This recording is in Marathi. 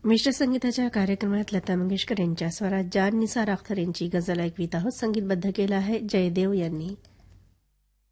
मिश्र संगीताच्या कार्यक्रमात लता मंगेशकर यांच्या स्वरात जान निसार अख्तर यांची गझल ऐकवीत आहोत. संगीतबद्ध केलं आहे जयदेव यांनी.